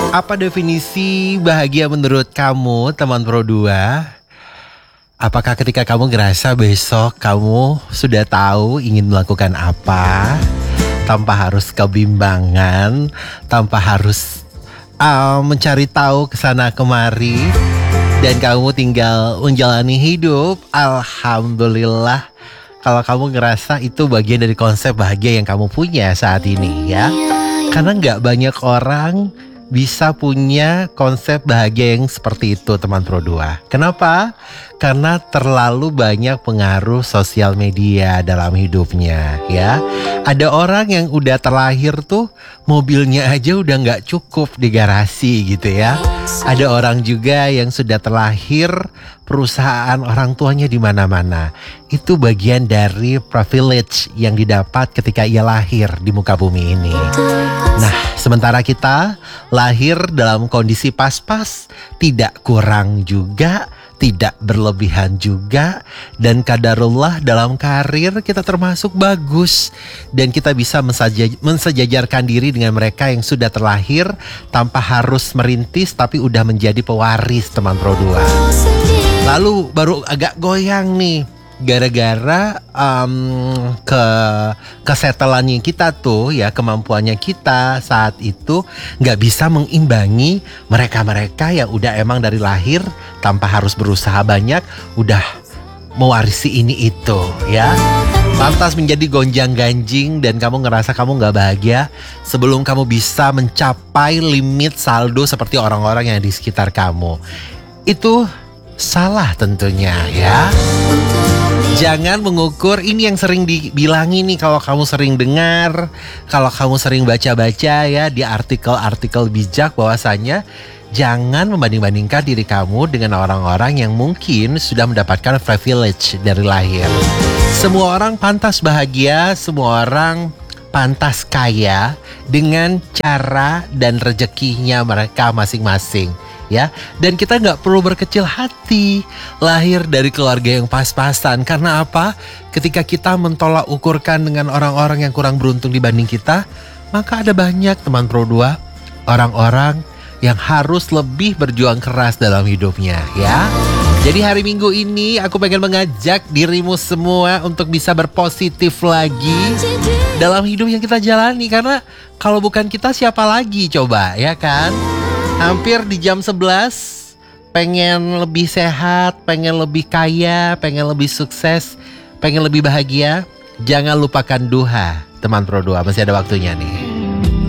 Apa definisi bahagia menurut kamu, teman Pro 2? Apakah ketika kamu ngerasa besok kamu sudah tahu ingin melakukan apa, tanpa harus kebimbangan, tanpa harus mencari tahu kesana kemari, dan kamu tinggal menjalani hidup? Alhamdulillah kalau kamu ngerasa itu bagian dari konsep bahagia yang kamu punya saat ini ya. Karena gak banyak orang bisa punya konsep bahagia yang seperti itu, teman Pro 2. Kenapa? Karena terlalu banyak pengaruh sosial media dalam hidupnya ya. Ada orang yang udah terlahir tuh mobilnya aja udah gak cukup di garasi gitu ya. Ada orang juga yang sudah terlahir perusahaan orang tuanya di mana-mana. Itu bagian dari privilege yang didapat ketika ia lahir di muka bumi ini. Nah, sementara kita lahir dalam kondisi pas-pas, tidak kurang juga, tidak berlebihan juga, dan qadarullah dalam karir kita termasuk bagus, dan kita bisa mensejajarkan diri dengan mereka yang sudah terlahir tanpa harus merintis tapi udah menjadi pewaris, teman Pro 2. Lalu baru agak goyang nih gara-gara kesetelannya kita tuh ya, kemampuannya kita saat itu nggak bisa mengimbangi mereka-mereka yang udah emang dari lahir tanpa harus berusaha banyak udah mewarisi ini itu ya. Lantas menjadi gonjang-ganjing dan kamu ngerasa kamu gak bahagia sebelum kamu bisa mencapai limit saldo seperti orang-orang yang di sekitar kamu. Itu salah tentunya ya. Jangan mengukur, ini yang sering dibilangin nih kalau kamu sering dengar, kalau kamu sering baca-baca ya di artikel-artikel bijak, bahwasanya jangan membanding-bandingkan diri kamu dengan orang-orang yang mungkin sudah mendapatkan privilege dari lahir. Semua orang pantas bahagia, semua orang pantas kaya dengan cara dan rezekinya mereka masing-masing. Ya, dan kita nggak perlu berkecil hati lahir dari keluarga yang pas-pasan. Karena apa? Ketika kita mentolak ukurkan dengan orang-orang yang kurang beruntung dibanding kita, maka ada banyak, teman Pro 2, orang-orang yang harus lebih berjuang keras dalam hidupnya ya. Jadi hari Minggu ini aku pengen mengajak dirimu semua untuk bisa berpositif lagi dalam hidup yang kita jalani. Karena kalau bukan kita siapa lagi coba, ya kan? Hampir di jam 11, pengen lebih sehat, pengen lebih kaya, pengen lebih sukses, pengen lebih bahagia. Jangan lupakan duha, teman Pro 2, masih ada waktunya nih.